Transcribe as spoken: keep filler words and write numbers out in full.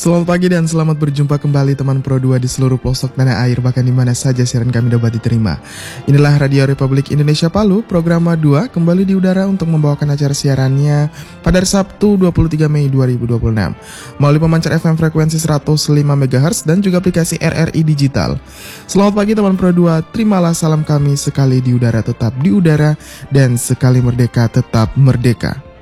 Selamat pagi dan selamat berjumpa kembali teman Pro dua di seluruh pelosok tanah air, bahkan di mana saja siaran kami dapat diterima. Inilah Radio Republik Indonesia Palu, program dua kembali di udara untuk membawakan acara siarannya pada Sabtu dua puluh tiga Mei dua ribu dua puluh enam melalui pemancar F M frekuensi seratus lima megahertz dan juga aplikasi R R I Digital. Selamat pagi teman Pro dua, terimalah salam kami, sekali di udara tetap di udara dan sekali merdeka tetap merdeka.